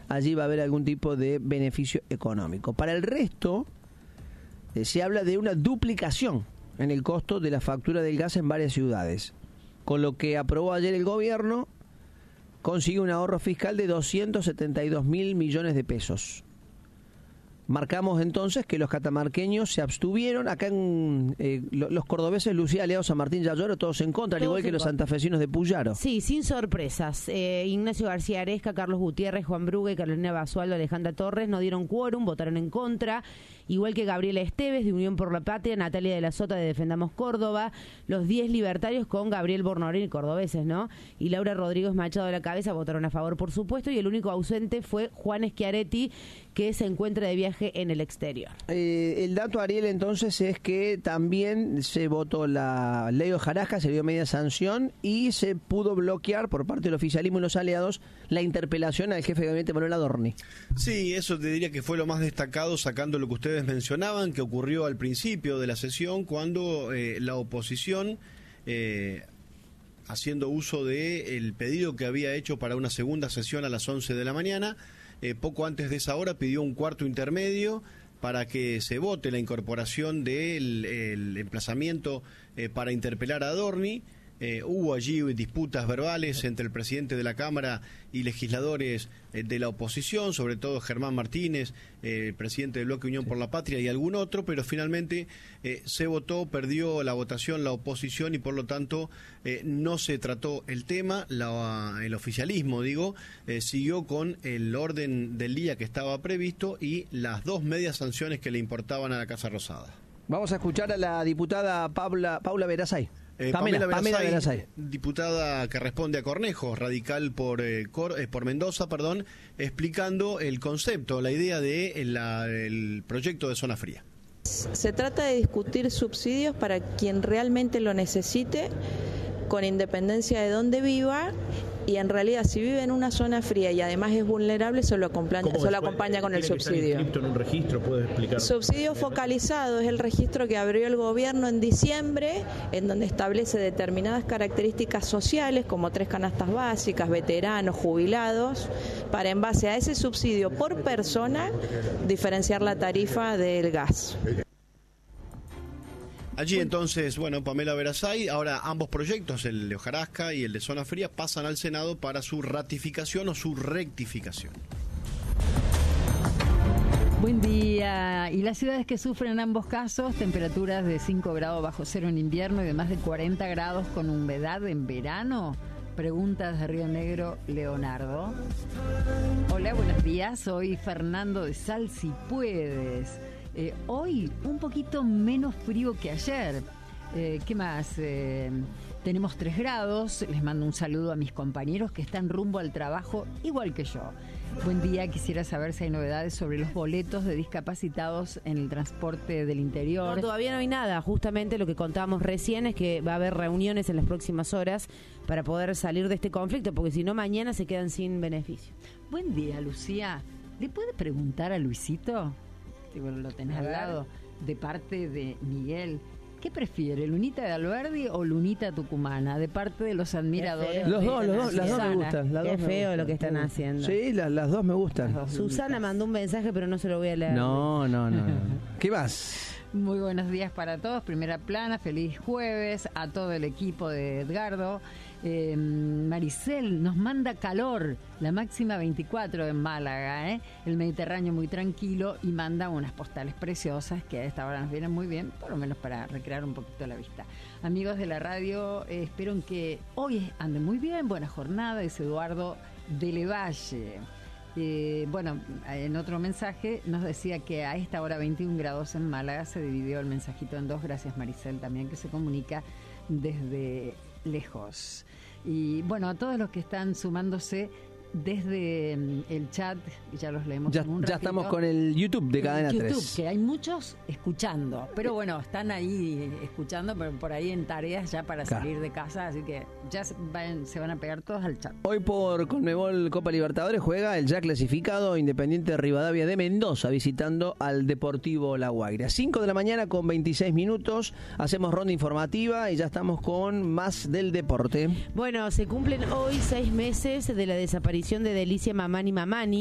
allí va a haber algún tipo de beneficio económico. Para el resto, se habla de una duplicación en el costo de la factura del gas en varias ciudades. Con lo que aprobó ayer el gobierno, consigue un ahorro fiscal de 272.000 millones de pesos. Marcamos entonces que los catamarqueños se abstuvieron. Acá en los cordobeses, Lucía, Leao, San Martín, Yayoro, todos en contra, al igual que los santafesinos de Puyaro. Sí, sin sorpresas. Ignacio García Aresca, Carlos Gutiérrez, Juan Brugue, Carolina Basualdo, Alejandra Torres no dieron quórum, votaron en contra. Igual que Gabriela Esteves, de Unión por la Patria, Natalia de la Sota, de Defendamos Córdoba, los 10 libertarios con Gabriel Bornorín, cordobeses, ¿no? Y Laura Rodríguez Machado de la Cabeza votaron a favor, por supuesto, y el único ausente fue Juan Schiaretti, que se encuentra de viaje en el exterior. El dato, Ariel, entonces, es que también se votó la ley Hojarasca, se dio media sanción y se pudo bloquear por parte del oficialismo y los aliados la interpelación al jefe de gabinete Manuel Adorni. Sí, eso te diría que fue lo más destacado, sacando lo que ustedes mencionaban, que ocurrió al principio de la sesión, cuando la oposición, haciendo uso del pedido que había hecho para una segunda sesión a las 11 de la mañana, poco antes de esa hora pidió un cuarto intermedio para que se vote la incorporación del emplazamiento para interpelar a Adorni. Hubo allí disputas verbales entre el presidente de la Cámara y legisladores de la oposición, sobre todo Germán Martínez, presidente del Bloque Unión por la Patria, y algún otro, pero finalmente se votó, perdió la votación la oposición y por lo tanto no se trató el tema. El oficialismo, siguió con el orden del día que estaba previsto y las dos medias sanciones que le importaban a la Casa Rosada. Vamos a escuchar a la diputada Paula Verasay. Pamela Verasay, diputada que responde a Cornejo, radical por Mendoza, explicando el concepto, la idea del proyecto de zona fría. Se trata de discutir subsidios para quien realmente lo necesite, con independencia de dónde viva, y en realidad si vive en una zona fría y además es vulnerable, solo acompaña con el subsidio. ¿En un registro? ¿Puedes explicar? Subsidio focalizado es el registro que abrió el gobierno en diciembre, en donde establece determinadas características sociales, como 3 canastas básicas, veteranos, jubilados, para en base a ese subsidio por persona diferenciar la tarifa del gas. Allí entonces, Pamela Verasay, ahora ambos proyectos, el de Hojarasca y el de Zona Fría, pasan al Senado para su ratificación o su rectificación. Buen día. Y las ciudades que sufren ambos casos, temperaturas de 5 grados bajo cero en invierno y de más de 40 grados con humedad en verano. Preguntas de Río Negro, Leonardo. Hola, buenos días. Soy Fernando de Sal, si puedes. Hoy un poquito menos frío que ayer. ¿Qué más? Tenemos 3 grados. Les mando un saludo a mis compañeros que están rumbo al trabajo igual que yo. Buen día, quisiera saber si hay novedades sobre los boletos de discapacitados en el transporte del interior. No, todavía no hay nada. Justamente lo que contábamos recién es que va a haber reuniones en las próximas horas para poder salir de este conflicto, porque si no mañana se quedan sin beneficio. Buen día, Lucía. ¿Le puede preguntar a Luisito? Bueno, lo tenés al lado, de parte de Miguel. ¿Qué prefiere, Lunita de Alberdi o Lunita tucumana? De parte de los admiradores. Los dos, las dos me gustan. Qué feo lo que están haciendo. Sí, las dos me gustan. Susana mandó un mensaje, pero no se lo voy a leer. No. ¿Qué más? Muy buenos días para todos. Primera plana, feliz jueves a todo el equipo de Edgardo. Maricel nos manda calor, la máxima 24 en Málaga, el Mediterráneo muy tranquilo, y manda unas postales preciosas que a esta hora nos vienen muy bien, por lo menos para recrear un poquito la vista. Amigos de la radio, espero que hoy anden muy bien, buena jornada, es Eduardo de Levalle. En otro mensaje nos decía que a esta hora 21 grados en Málaga. Se dividió el mensajito en dos. Gracias, Maricel, también, que se comunica desde lejos. Y a todos los que están sumándose desde el chat, ya los leemos en un ratito. Ya estamos con el YouTube de Cadena 3. Que hay muchos escuchando, pero están ahí escuchando, pero por ahí en tareas ya para salir de casa, así que ya se van a pegar todos al chat. Hoy por Conmebol Copa Libertadores juega el ya clasificado Independiente de Rivadavia de Mendoza, visitando al Deportivo La Guaira. 5 de la mañana con 26 minutos, hacemos ronda informativa y ya estamos con más del deporte. Se cumplen hoy 6 meses de la desaparición de Delicia Mamani Mamani.